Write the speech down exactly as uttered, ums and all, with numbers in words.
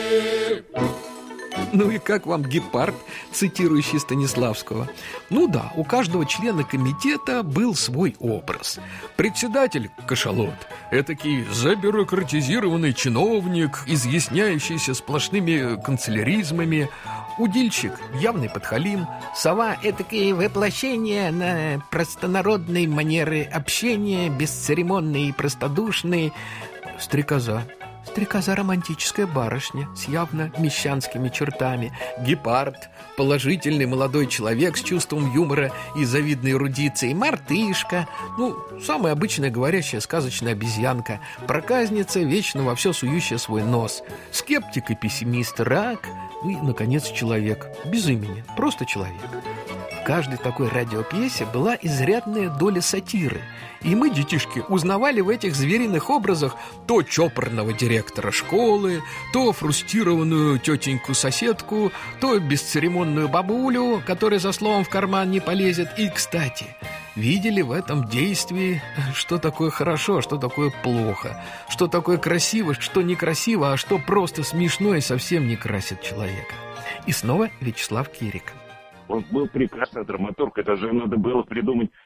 Ну и как вам гепард, цитирующий Станиславского? Ну да, у каждого члена комитета был свой образ. Председатель – кашалот, этакий забюрократизированный чиновник, изъясняющийся сплошными канцеляризмами. Удильщик – явный подхалим. Сова – этакие воплощения на простонародной манеры общения, бесцеремонные и простодушные. Стрекоза. Стрекоза – романтическая барышня с явно мещанскими чертами. Гепард – положительный молодой человек с чувством юмора и завидной эрудицией. Мартышка – ну, самая обычная говорящая сказочная обезьянка. Проказница, вечно во все сующая свой нос. Скептик и пессимист – рак. Ну и, наконец, человек. Без имени, просто человек. В каждой такой радиопьесе была изрядная доля сатиры. И мы, детишки, узнавали в этих звериных образах то чопорного директора школы, то фрустрированную тетеньку-соседку, то бесцеремонную бабулю, которая за словом в карман не полезет. И, кстати, видели в этом действии, что такое хорошо, что такое плохо, что такое красиво, что некрасиво, а что просто смешно и совсем не красит человека. И снова Вячеслав Кирик. Он был прекрасный драматург, это же надо было придумать